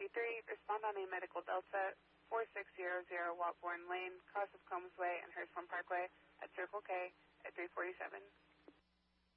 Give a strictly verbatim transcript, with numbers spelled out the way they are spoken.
two three, respond on a medical Delta, four six zero zero Watborn Lane, cross of Combs Way and Hirschland Parkway at Circle K at three forty-seven.